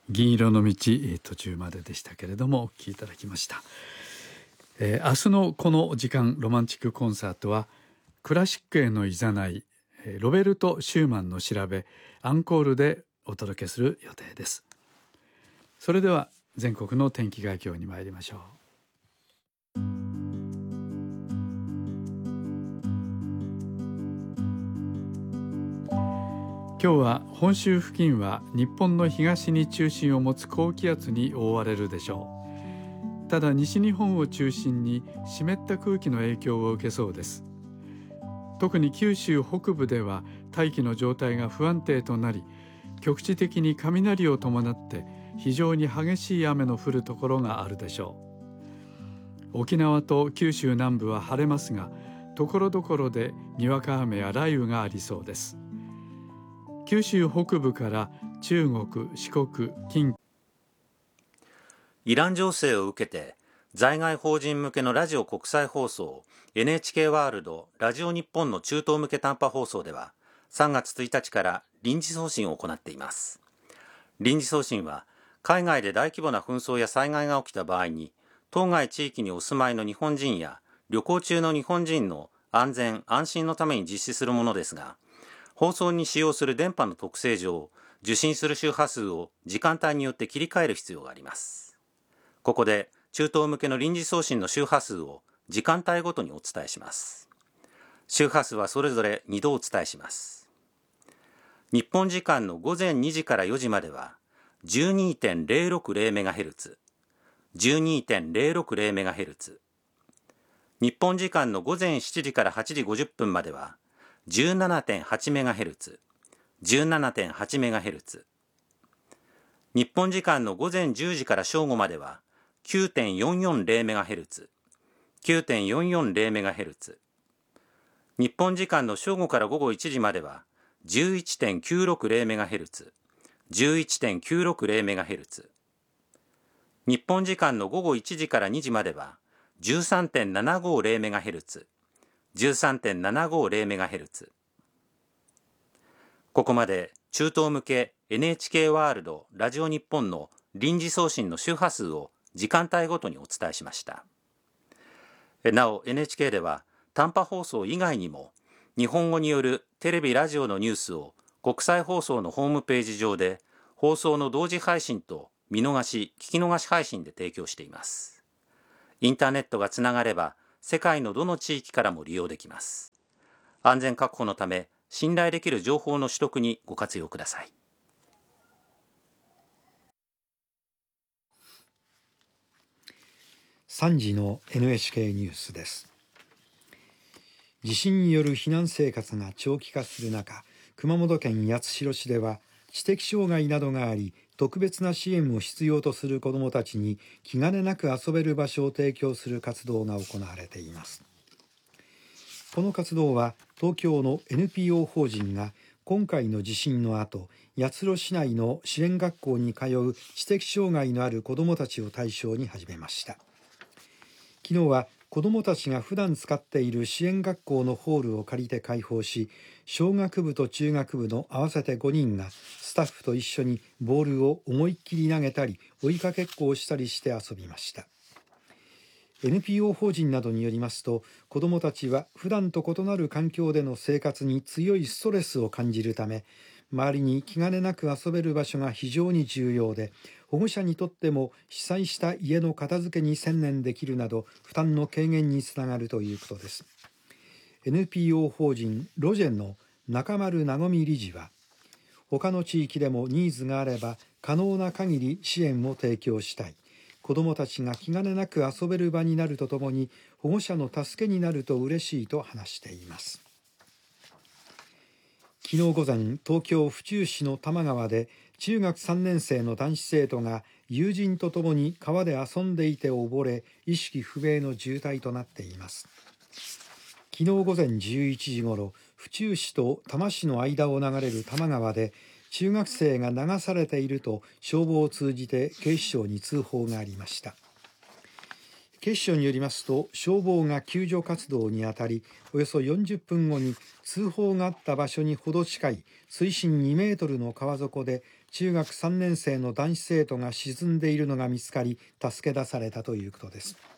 銀色の道、途中まででしたけれどもお聴きいただきました。明日のこの時間ロマンチックコンサートはクラシックへのいざないロベルト・シューマンの調べアンコールでお届けする予定です。それでは全国の天気概況に参りましょう。今日は本州付近は日本の東に中心を持つ高気圧に覆われるでしょう。ただ西日本を中心に湿った空気の影響を受けそうです。特に九州北部では大気の状態が不安定となり、局地的に雷を伴って非常に激しい雨の降るところがあるでしょう。沖縄と九州南部は晴れますが、ところどころでにわか雨や雷雨がありそうです。九州北部から中国、四国、近畿。 イラン情勢を受けて在外邦人向けのラジオ国際放送 NHK ワールドラジオ日本の中東向け短波放送では3月1日から臨時送信を行っています。臨時送信は海外で大規模な紛争や災害が起きた場合に当該地域にお住まいの日本人や旅行中の日本人の安全安心のために実施するものですが、放送に使用する電波の特性上、受信する周波数を時間帯によって切り替える必要があります。ここで中東向けの臨時送信の周波数を時間帯ごとにお伝えします。周波数はそれぞれ2度お伝えします。日本時間の午前2時から4時までは 12.060MHz、12.060MHz。日本時間の午前7時から8時50分までは17.8MHz、17.8MHz。日本時間の午前10時から正午までは 9.440MHz、9.440MHz。日本時間の正午から午後1時までは 11.960MHz、11.960MHz。日本時間の午後1時から2時までは 13.750MHz、13.750MHz。ここまで中東向け NHK ワールドラジオ日本の臨時送信の周波数を時間帯ごとにお伝えしました。なお NHK では短波放送以外にも日本語によるテレビラジオのニュースを国際放送のホームページ上で放送の同時配信と見逃し聞き逃し配信で提供しています。インターネットがつながれば世界のどの地域からも利用できます。安全確保のため信頼できる情報の取得にご活用ください。 3時の NHK ニュースです。地震による避難生活が長期化する中、熊本県八代市では知的障害などがあり特別な支援を必要とする子どもたちに気兼ねなく遊べる場所を提供する活動が行われています。この活動は東京の NPO 法人が今回の地震の後、八代市内の支援学校に通う知的障害のある子どもたちを対象に始めました。昨日は子どもたちが普段使っている支援学校のホールを借りて開放し、小学部と中学部の合わせて5人がスタッフと一緒にボールを思いっきり投げたり追いかけっこをしたりして遊びました。NPO 法人などによりますと、子どもたちは普段と異なる環境での生活に強いストレスを感じるため、周りに気兼ねなく遊べる場所が非常に重要で、保護者にとっても被災した家の片付けに専念できるなど負担の軽減につながるということです。NPO 法人ロジェの中丸和理事は、他の地域でもニーズがあれば可能な限り支援を提供したい。子どもたちが気兼ねなく遊べる場になるとともに保護者の助けになると嬉しいと話しています。昨日午前、東京府中市の多摩川で中学3年生の男子生徒が友人とともに川で遊んでいて溺れ意識不明の重体となっています。昨日午前11時ごろ、府中市と多摩市の間を流れる多摩川で中学生が流されていると消防を通じて警視庁に通報がありました。 警視庁によりますと、消防が救助活動にあたり、およそ40分後に通報があった場所にほど近い水深2メートルの川底で中学3年生の男子生徒が沈んでいるのが見つかり、助け出されたということです。